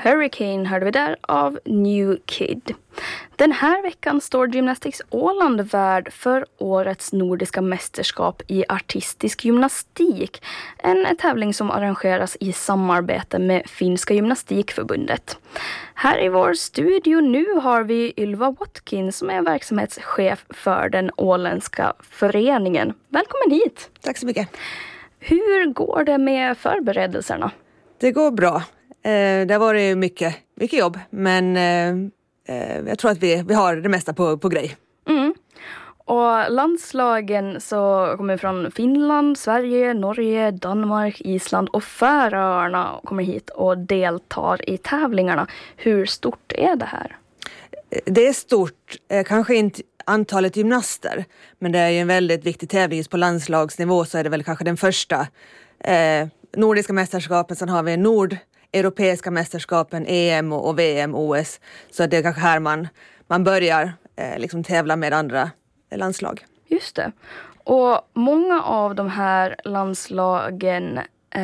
Hurricane hörde vi där av New Kid. Den här veckan står Gymnastics Åland värd för årets nordiska mästerskap i artistisk gymnastik. En tävling som arrangeras i samarbete med Finska gymnastikförbundet. Här i vår studio nu har vi Ylva Watkins som är verksamhetschef för den åländska föreningen. Välkommen hit! Tack så mycket. Hur går det med förberedelserna? Det går bra. Det har varit mycket jobb, men jag tror att vi har det mesta på grej. Mm. Och landslagen så kommer från Finland, Sverige, Norge, Danmark, Island och Färöarna kommer hit och deltar i tävlingarna. Hur stort är det här? Det är stort, kanske inte antalet gymnaster, men det är ju en väldigt viktig tävling. Just på landslagsnivå så är det väl kanske den första nordiska mästerskapen. Sen har vi nordeuropeiska mästerskapen, EM och VM, OS. Så det är kanske här man börjar liksom tävla med andra landslag. Just det. Och många av de här landslagen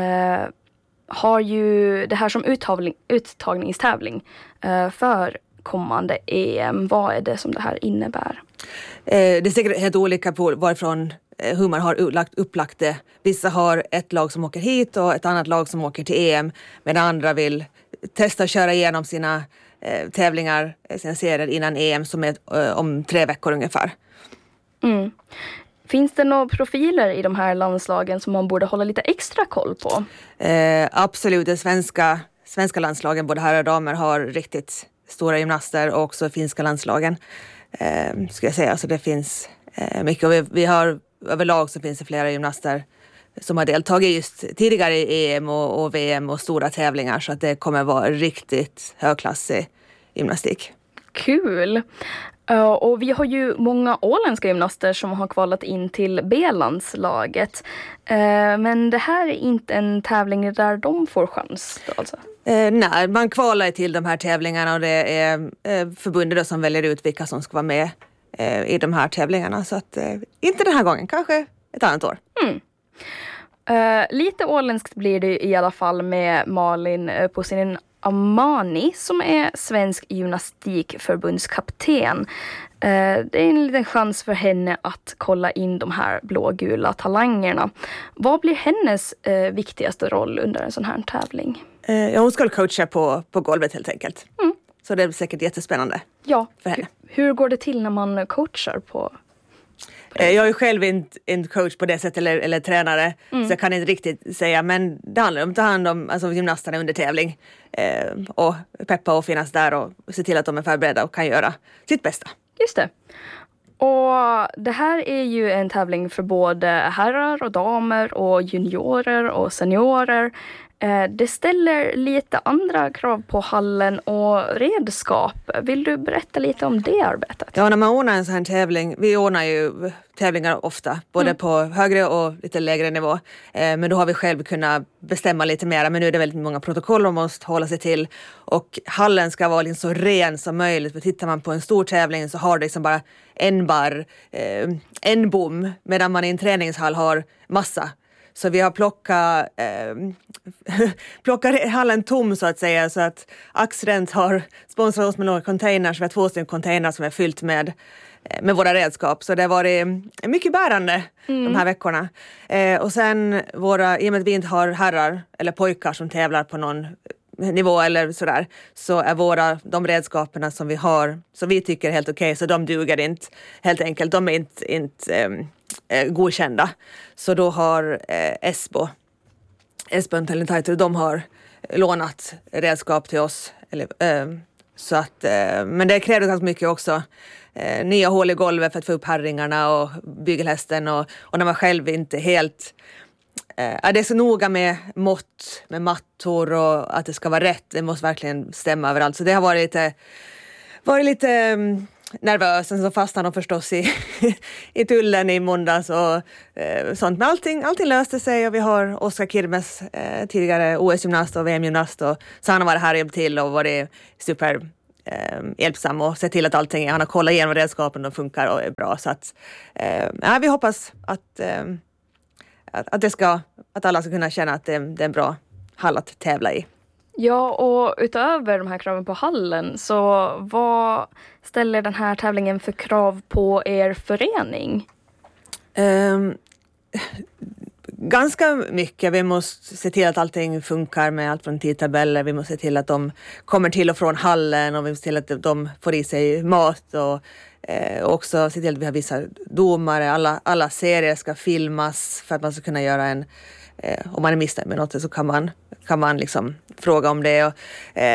har ju det här som uttagningstävling för kommande EM. Vad är det som det här innebär? Det är säkert helt olika på varifrån hur man har upplagt det. Vissa har ett lag som åker hit och ett annat lag som åker till EM, medan andra vill testa att köra igenom sina tävlingar, sina serier innan EM som är om 3 veckor ungefär. Mm. Finns det några profiler i de här landslagen som man borde hålla lite extra koll på? Absolut, de svenska landslagen, både herrar och damer, har riktigt stora gymnaster, och också finska landslagen. Ska jag säga, så det finns mycket, och vi har överlag så finns det flera gymnaster som har deltagit just tidigare i EM och VM och stora tävlingar, så att det kommer vara riktigt högklassig gymnastik. Kul! Och vi har ju många åländska gymnaster som har kvalat in till B-landslaget. Men det här är inte en tävling där de får chans då, alltså? Nej, man kvalar till de här tävlingarna, och det är förbundet då som väljer ut vilka som ska vara med i de här tävlingarna. Så att inte den här gången, kanske ett annat år. Lite åländskt blir det i alla fall med Malin Pussinen Amani som är svensk gymnastikförbundskapten. Det är en liten chans för henne att kolla in de här blågula talangerna. Vad blir hennes viktigaste roll under en sån här tävling? Hon ska coacha på golvet helt enkelt. Så det är säkert jättespännande för henne. Hur går det till när man coachar på Jag är ju själv inte coach på det sättet eller tränare, så jag kan inte riktigt säga, men det handlar om att ta hand om gymnasterna under tävling och peppa och finnas där och se till att de är förberedda och kan göra sitt bästa. Just det. Och det här är ju en tävling för både herrar och damer och juniorer och seniorer. Det ställer lite andra krav på hallen och redskap. Vill du berätta lite om det arbetet? Ja, när man ordnar en sån här tävling, vi ordnar ju tävlingar ofta, både på högre och lite lägre nivå. Men då har vi själv kunnat bestämma lite mer, men nu är det väldigt många protokoll man måste hålla sig till. Och hallen ska vara liksom så ren som möjligt, för tittar man på en stor tävling så har det liksom bara en bar, en bom, medan man i en träningshall har massa. Så vi har plockat hallen tom så att säga, så att Axrent har sponsrat oss med några containers. Vi har 2 stycken containers som är fyllt med våra redskap. Så det har varit mycket bärande de här veckorna. Och sen i och med att vi inte har herrar eller pojkar som tävlar på någon nivå eller sådär, så är de redskaperna som vi har, som vi tycker är helt okej, så de duger inte helt enkelt. De är inte godkända. Så då har Esbo Talentator, de har lånat redskap till oss. Så att, men det krävdes ganska mycket också. Nya hål i golvet för att få upp herringarna och bygelhästen, och när man själv inte helt det är så noga med mått, med mattor och att det ska vara rätt. Det måste verkligen stämma överallt. Så det har varit lite nervös, så fastnade de förstås i tullen i måndags och sånt. Men allting löste sig, och vi har Oskar Kirmes, tidigare OS-gymnast och VM-gymnast, och så han har varit här och hjälpt till och varit super hjälpsam och sett till att allting, han har kollat igenom redskapen och funkar och är bra. Så att vi hoppas att alla ska kunna känna att det är en bra hall att tävla i. Ja, och utöver de här kraven på hallen, så vad ställer den här tävlingen för krav på er förening? Ganska mycket. Vi måste se till att allting funkar med allt från tidtabeller. Vi måste se till att de kommer till och från hallen, och vi måste se till att de får i sig mat, och också se till att vi har vissa domare. Alla serier ska filmas för att man ska kunna göra en, om man är missnöjd med något så kan man liksom fråga om det. Och,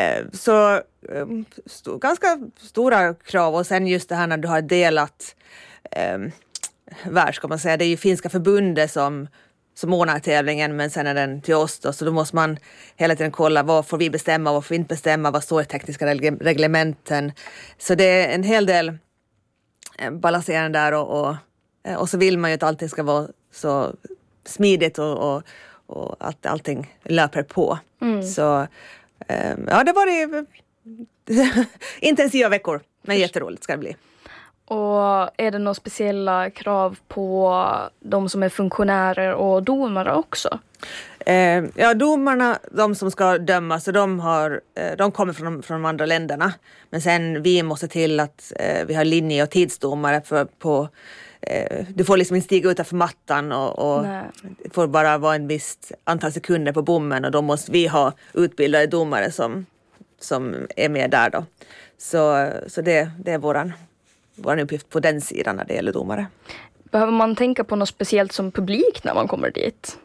ganska stora krav, och sen just det här när du har delat värld, ska man säga. Det är ju finska förbundet som ordnar tävlingen, men sen är den till oss då, så då måste man hela tiden kolla vad får vi bestämma, vad får vi inte bestämma, vad står i tekniska reglementen. Så det är en hel del balanserande där, och så vill man ju att allting ska vara så smidigt och att allting löper på. Så ja, det var intensiva veckor, men jätteroligt ska det bli. Och är det några speciella krav på de som är funktionärer och domare också? Ja, domarna, de som ska döma, så de kommer från de andra länderna. Men sen vi måste till att vi har linje- och tidsdomare du får liksom inte stiga utanför mattan och det får bara vara en viss antal sekunder på bommen, och då måste vi ha utbildade domare som är med där då. Så det är våran uppgift på den sidan när det gäller domare. Behöver man tänka på något speciellt som publik när man kommer dit?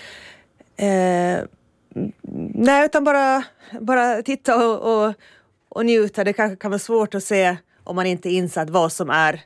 Nej, utan bara titta och njuta. Det kanske kan vara svårt att se om man inte insatt vad som är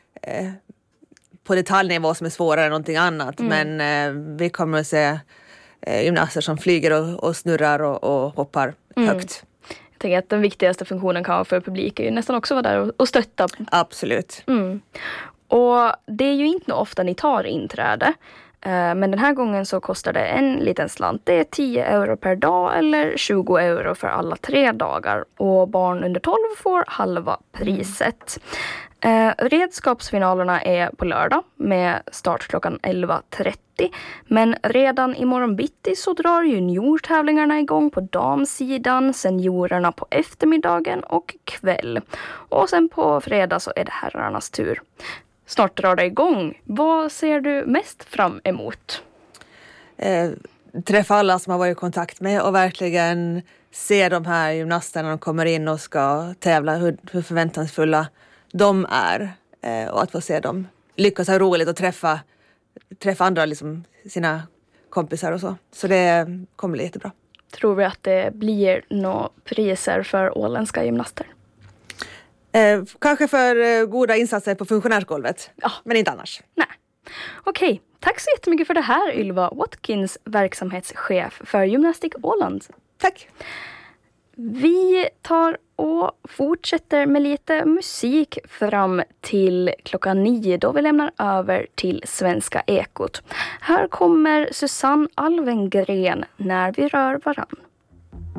på detaljnivå som är svårare än någonting annat. Men vi kommer att se gymnaster som flyger och snurrar och hoppar högt. Jag tänker att den viktigaste funktionen kan vara för publik är ju nästan också vara där och stötta. Absolut. Och det är ju inte ofta ni tar inträde. Men den här gången så kostar det en liten slant. Det är 10 euro per dag eller 20 euro för alla 3 dagar. Och barn under 12 får halva priset. Redskapsfinalerna är på lördag med start klockan 11:30. Men redan imorgon bitti så drar juniortävlingarna igång på damsidan, seniorerna på eftermiddagen och kväll. Och sen på fredag så är det herrarnas tur. Snart drar det igång. Vad ser du mest fram emot? Träffa alla som har varit i kontakt med och verkligen se de här gymnasterna när de kommer in och ska tävla, hur förväntansfulla de är. Och att få se dem lyckas ha roligt och träffa andra, liksom sina kompisar och så. Så det kommer bli jättebra. Tror vi att det blir några priser för åländska gymnaster? Kanske för goda insatser på funktionärsgolvet, men inte annars. Nej. Okej, tack så jättemycket för det här, Ylva Watkins, verksamhetschef för Gymnastik Åland. Tack. Vi tar och fortsätter med lite musik fram till klockan 9 då vi lämnar över till Svenska Ekot. Här kommer Susanne Alvengren, När vi rör varann.